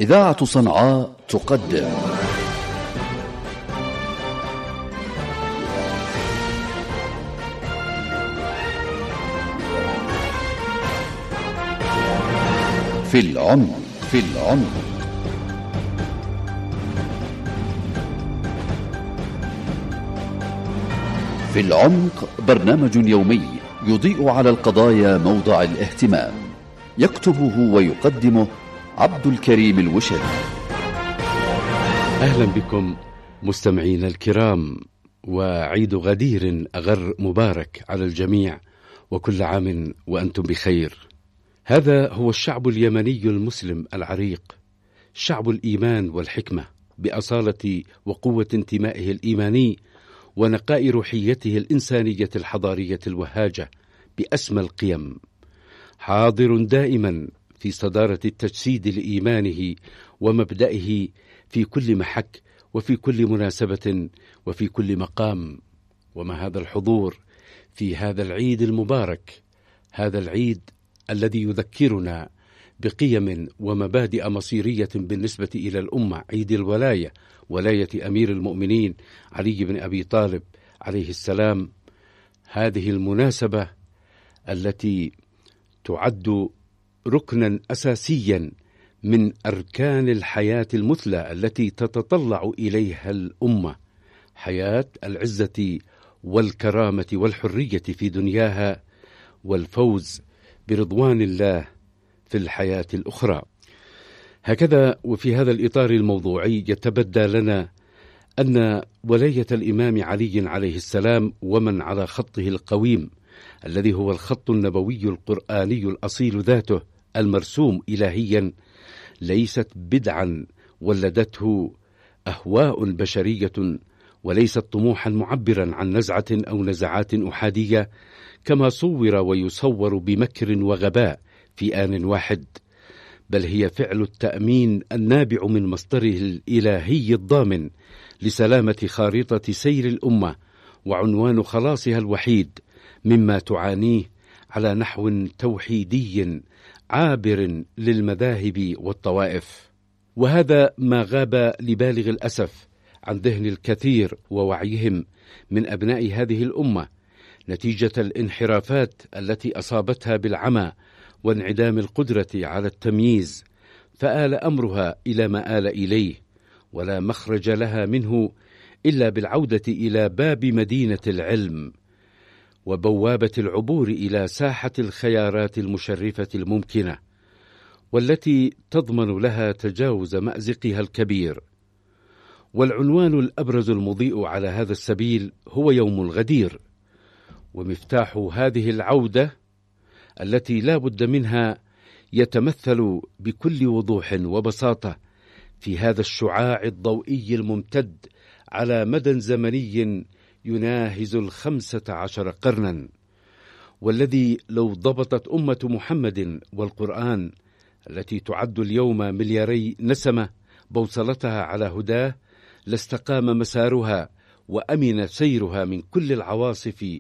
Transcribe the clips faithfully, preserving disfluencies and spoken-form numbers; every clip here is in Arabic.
إذاعة صنعاء تقدم في العمق في العمق في العمق برنامج يومي يضيء على القضايا موضع الاهتمام، يكتبه ويقدمه عبد الكريم الوشري. أهلا بكم مستمعين الكرام، وعيد غدير أغر مبارك على الجميع، وكل عام وأنتم بخير. هذا هو الشعب اليمني المسلم العريق، شعب الإيمان والحكمة، بأصالة وقوة انتمائه الإيماني ونقاء روحيته الإنسانية الحضارية الوهاجة بأسمى القيم، حاضر دائما في صدارة التجسيد لإيمانه ومبدئه في كل محك وفي كل مناسبة وفي كل مقام. وما هذا الحضور في هذا العيد المبارك، هذا العيد الذي يذكرنا بقيم ومبادئ مصيرية بالنسبة إلى الأمة، عيد الولاية، ولاية أمير المؤمنين علي بن أبي طالب عليه السلام. هذه المناسبة التي تعد ركنا أساسيا من أركان الحياة المثلى التي تتطلع إليها الأمة، حياة العزة والكرامة والحرية في دنياها، والفوز برضوان الله في الحياة الأخرى. هكذا وفي هذا الإطار الموضوعي يتبدى لنا أن ولاية الإمام علي عليه السلام ومن على خطه القويم الذي هو الخط النبوي القرآني الأصيل ذاته المرسوم إلهيا ليست بدعا ولدته أهواء بشرية، وليست طموحا معبرا عن نزعة أو نزعات أحادية كما صور ويصور بمكر وغباء في آن واحد، بل هي فعل التأمين النابع من مصدره الإلهي الضامن لسلامة خارطة سير الأمة وعنوان خلاصها الوحيد مما تعانيه على نحو توحيدي عابر للمذاهب والطوائف. وهذا ما غاب لبالغ الأسف عن ذهن الكثير ووعيهم من أبناء هذه الأمة نتيجة الانحرافات التي أصابتها بالعمى وانعدام القدرة على التمييز، فآل أمرها إلى ما آل إليه، ولا مخرج لها منه إلا بالعودة إلى باب مدينة العلم وبوابة العبور إلى ساحة الخيارات المشرفة الممكنة، والتي تضمن لها تجاوز مأزقها الكبير. والعنوان الأبرز المضيء على هذا السبيل هو يوم الغدير، ومفتاح هذه العودة التي لا بد منها يتمثل بكل وضوح وبساطة في هذا الشعاع الضوئي الممتد على مدى زمني يناهز الخمسة عشر قرنا، والذي لو ضبطت أمة محمد والقرآن التي تعد اليوم ملياري نسمة بوصلتها على هداه لاستقام مسارها وأمن سيرها من كل العواصف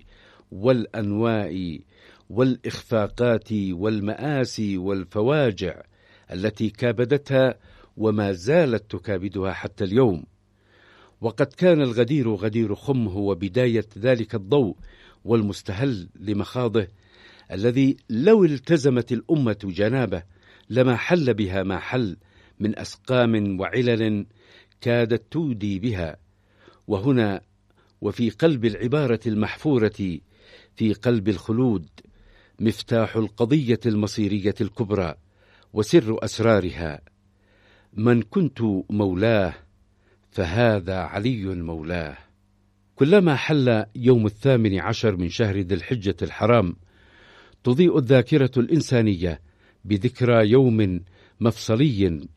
والأنواء والإخفاقات والمآسي والفواجع التي كابدتها وما زالت تكابدها حتى اليوم. وقد كان الغدير غدير خم هو بداية ذلك الضوء والمستهل لمخاضه، الذي لو التزمت الأمة جنابه لما حل بها ما حل من أسقام وعلل كادت تودي بها. وهنا وفي قلب العبارة المحفورة في قلب الخلود مفتاح القضية المصيرية الكبرى وسر أسرارها: من كنت مولاه فهذا علي مولاه. كلما حل يوم الثامن عشر من شهر ذي الحجة الحرام تضيء الذاكرة الإنسانية بذكرى يوم مفصلي